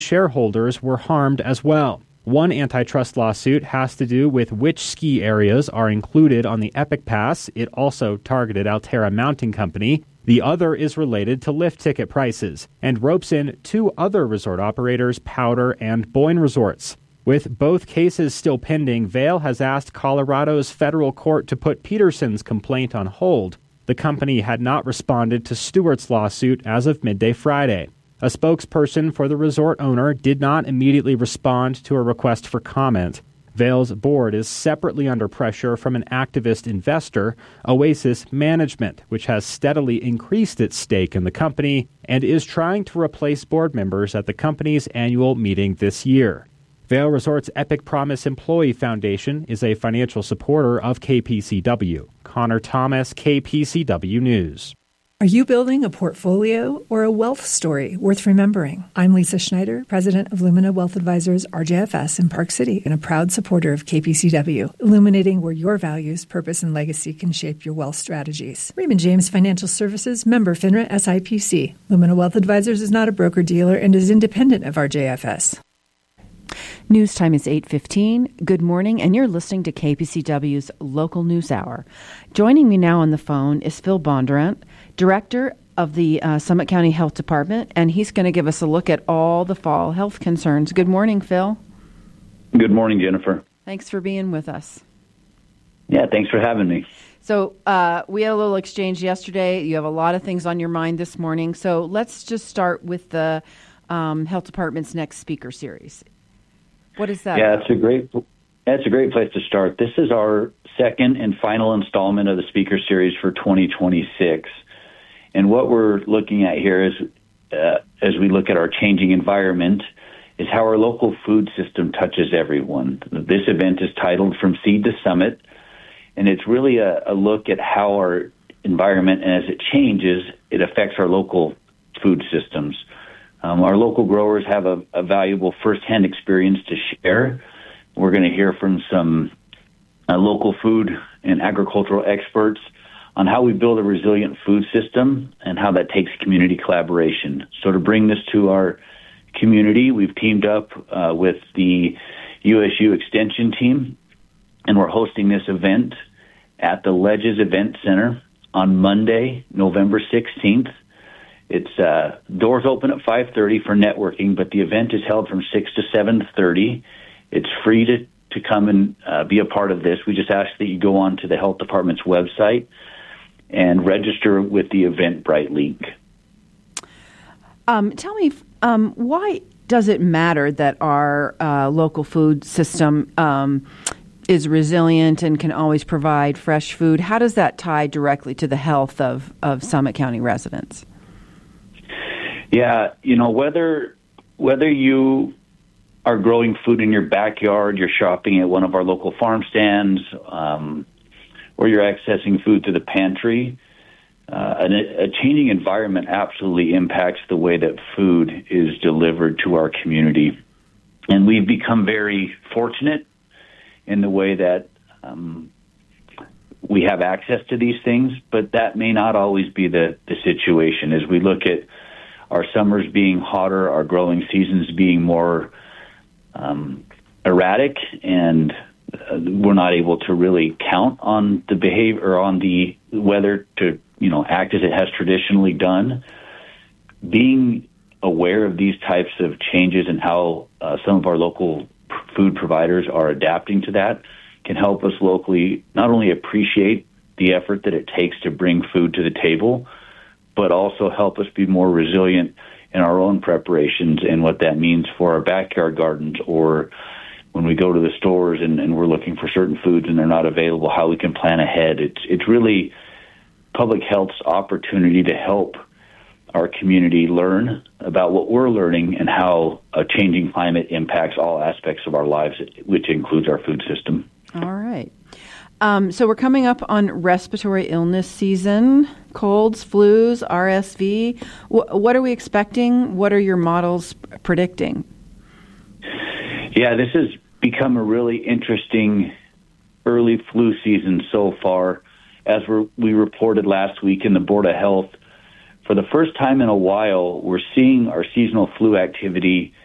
shareholders were harmed as well. One antitrust lawsuit has to do with which ski areas are included on the Epic Pass. It also targeted Alterra Mounting Company. The other is related to lift ticket prices and ropes in two other resort operators, Powder and Boyne Resorts. With both cases still pending, Vail has asked Colorado's federal court to put Peterson's complaint on hold. The company had not responded to Stewart's lawsuit as of midday Friday. A spokesperson for the resort owner did not immediately respond to a request for comment. Vail's board is separately under pressure from an activist investor, Oasis Management, which has steadily increased its stake in the company and is trying to replace board members at the company's annual meeting this year. Vail Resorts Epic Promise Employee Foundation is a financial supporter of KPCW. Connor Thomas, KPCW News. Are you building a portfolio or a wealth story worth remembering? I'm Lisa Schneider, president of Lumina Wealth Advisors, RJFS in Park City, and a proud supporter of KPCW, illuminating where your values, purpose, and legacy can shape your wealth strategies. Raymond James Financial Services, member FINRA SIPC. Lumina Wealth Advisors is not a broker-dealer and is independent of RJFS. News time is 8:15. Good morning, and you're listening to KPCW's Local News Hour. Joining me now on the phone is Phil Bondurant, Director of the Summit County Health Department, and he's going to give us a look at all the fall health concerns. Good morning, Phil. Good morning, Jennifer. Thanks for being with us. Yeah, thanks for having me. So we had a little exchange yesterday. You have a lot of things on your mind this morning. So let's just start with the Health Department's next speaker series. What is that? Yeah, it's a great place to start. This is our second and final installment of the speaker series for 2026. And what we're looking at here is, as we look at our changing environment, is how our local food system touches everyone. This event is titled From Seed to Summit, and it's really a look at how our environment, and as it changes, it affects our local food systems. Our local growers have a valuable firsthand experience to share. We're going to hear from some local food and agricultural experts on how we build a resilient food system and how that takes community collaboration. So to bring this to our community, we've teamed up with the USU Extension team, and we're hosting this event at the Ledges Event Center on Monday, November 16th. It's doors open at 5:30 for networking, but the event is held from 6 to 7:30. It's free to come and be a part of this. We just ask that you go on to the Health Department's website and register with the Eventbrite link. Tell me, why does it matter that our local food system is resilient and can always provide fresh food? How does that tie directly to the health of Summit County residents? Yeah, whether you are growing food in your backyard, you're shopping at one of our local farm stands, or you're accessing food through the pantry, a changing environment absolutely impacts the way that food is delivered to our community. And we've become very fortunate in the way that we have access to these things, but that may not always be the situation. As we look at our summers being hotter, our growing seasons being more erratic, and we're not able to really count on the behavior or on the weather to, act as it has traditionally done. Being aware of these types of changes and how some of our local food providers are adapting to that can help us locally not only appreciate the effort that it takes to bring food to the table, but also help us be more resilient in our own preparations and what that means for our backyard gardens, or when we go to the stores and we're looking for certain foods and they're not available, how we can plan ahead. It's really public health's opportunity to help our community learn about what we're learning and how a changing climate impacts all aspects of our lives, which includes our food system. All right. So we're coming up on respiratory illness season, colds, flus, RSV. What are we expecting? What are your models predicting? Yeah, this has become a really interesting early flu season so far. As we reported last week in the Board of Health, for the first time in a while, we're seeing our seasonal flu activity